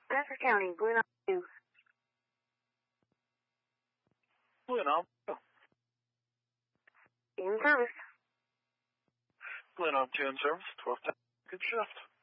Bradford County, Blue Knob 2. Blue Knob. Oh. In service. Blue Knob 2 in service. 12th. Good shift.